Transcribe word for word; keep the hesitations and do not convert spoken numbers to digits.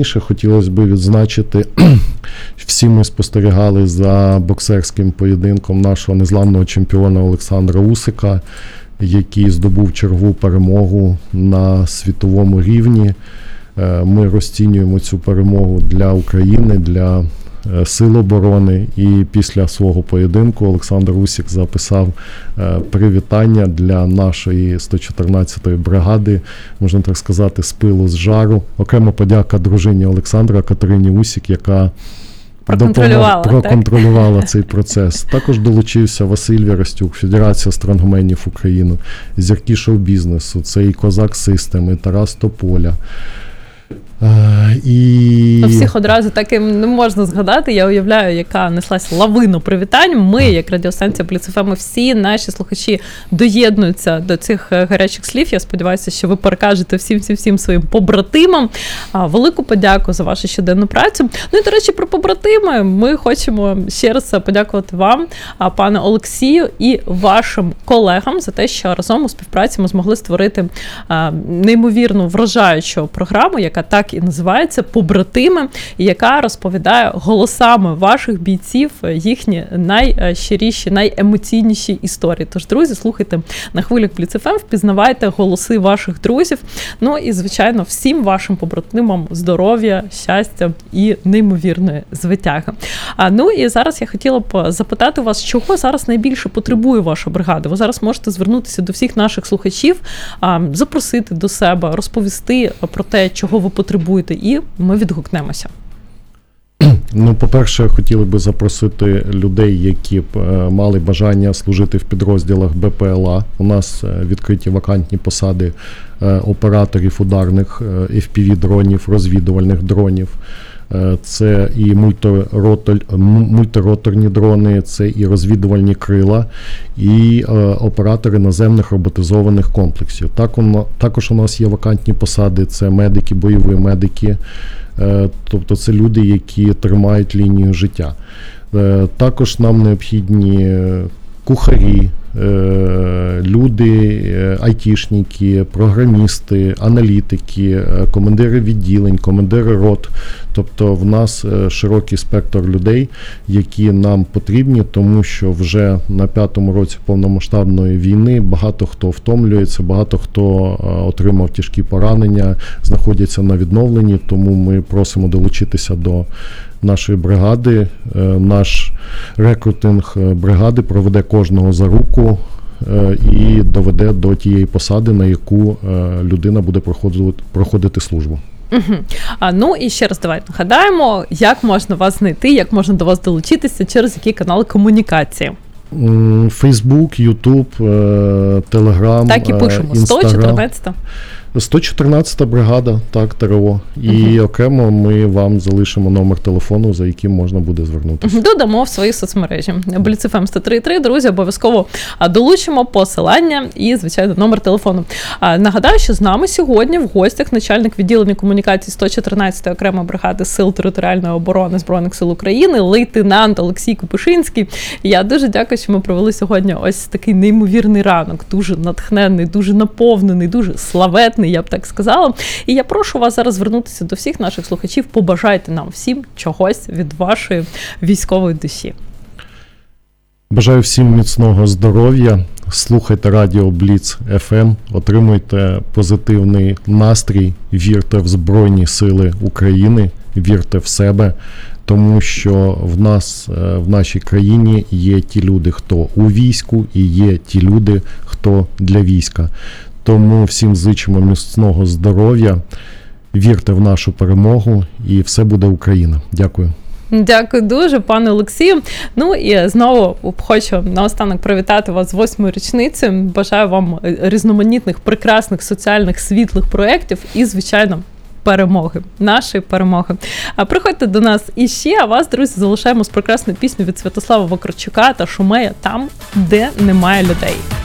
раніше, хотілося б відзначити, всі ми спостерігали за боксерським поєдинком нашого незламного чемпіона Олександра Усика, який здобув чергову перемогу на світовому рівні. Ми розцінюємо цю перемогу для України, для Сил оборони, і після свого поєдинку Олександр Усик записав привітання для нашої сто чотирнадцятої бригади, можна так сказати, з пилу, з жару. Окрема подяка дружині Олександра Катерині Усик, яка проконтролювала, проконтролювала цей процес. Також долучився Василь Вірастюк, Федерація странгменів України, зірки шоу-бізнесу, це і Козак Систем, і Тарас Тополя. Uh, і... Ну, всіх одразу так і не можна згадати. Я уявляю, яка неслась лавина привітань. Ми, як радіостанція Бліц еф ем, всі наші слухачі доєднуються до цих гарячих слів. Я сподіваюся, що ви перекажете всім-всім своїм побратимам велику подяку за вашу щоденну працю. Ну і, до речі, про побратими ми хочемо ще раз подякувати вам, пане Олексію, і вашим колегам за те, що разом у співпраці ми змогли створити неймовірну вражаючу програму, яка так і називається «Побратими», яка розповідає голосами ваших бійців їхні найщиріші, найемоційніші історії. Тож, друзі, слухайте на хвилях Бліц еф ем, впізнавайте голоси ваших друзів. Ну і, звичайно, всім вашим побратимам здоров'я, щастя і неймовірної звитяги. А, ну і зараз я хотіла б запитати вас, чого зараз найбільше потребує ваша бригада? Ви зараз можете звернутися до всіх наших слухачів, запросити до себе, розповісти про те, чого ви потребуєте, і ми відгукнемося. Ну, по-перше, хотіли би запросити людей, які б мали бажання служити в підрозділах Б П Л А. У нас відкриті вакантні посади операторів ударних еф пі ві-дронів, розвідувальних дронів. Це і мультироторні дрони, це і розвідувальні крила, і оператори наземних роботизованих комплексів. Також у нас є вакантні посади, це медики, бойові медики, тобто це люди, які тримають лінію життя. Також нам необхідні кухарі, люди, айтішники, програмісти, аналітики, командири відділень, командири рот. Тобто в нас широкий спектр людей, які нам потрібні, тому що вже на п'ятому році повномасштабної війни багато хто втомлюється, багато хто отримав тяжкі поранення, знаходяться на відновленні, тому ми просимо долучитися до нашої бригади. Наш рекрутинг бригади проведе кожного за руку і доведе до тієї посади, на яку людина буде проходити, проходити службу. Угу. А, ну і ще раз давайте нагадаємо, як можна вас знайти, як можна до вас долучитися, через які канали комунікації. Фейсбук, Ютуб, Телеграм, так і пишемо, сто чотирнадцята. сто чотирнадцята бригада, так, ТРО. І uh-huh. окремо ми вам залишимо номер телефону, за яким можна буде звернутися. Додамо в свої соцмережі. Бліц еф ем сто три три, друзі, обов'язково долучимо посилання і, звичайно, номер телефону. Нагадаю, що з нами сьогодні в гостях начальник відділення комунікацій сто чотирнадцятої окремої бригади Сил територіальної оборони Збройних сил України, лейтенант Олексій Купишинський. Я дуже дякую, що ми провели сьогодні ось такий неймовірний ранок, дуже натхненний, дуже наповнений, дуже славетний, я б так сказала. І я прошу вас зараз звернутися до всіх наших слухачів, побажайте нам всім чогось від вашої військової душі. Бажаю всім міцного здоров'я, слухайте радіо Бліц еф ем, отримуйте позитивний настрій, вірте в Збройні Сили України, вірте в себе, тому що в нас, в нашій країні є ті люди, хто у війську, і є ті люди, хто для війська. Тому всім зичимо міцного здоров'я, вірте в нашу перемогу, і все буде Україна. Дякую. Дякую дуже, пане Олексію. Ну і знову хочу наостанок привітати вас з восьмою річницею. Бажаю вам різноманітних, прекрасних, соціальних, світлих проєктів і, звичайно, перемоги, нашої перемоги. А приходьте до нас іще, а вас, друзі, залишаємо з прекрасною піснею від Святослава Вакарчука та Шумея «Там, де немає людей».